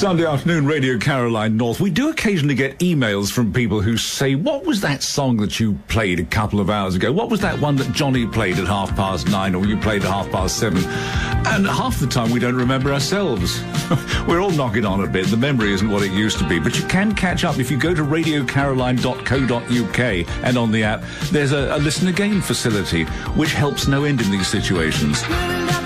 Sunday afternoon, Radio Caroline North. We do occasionally get emails from people who say, what was that song that you played a couple of hours ago? What was that one that Johnny played at 9:30 or you played at 7:30? And half the time we don't remember ourselves. We're all knocking on a bit. The memory isn't what it used to be. But you can catch up if you go to radiocaroline.co.uk and on the app, there's a listen again facility, which helps no end in these situations.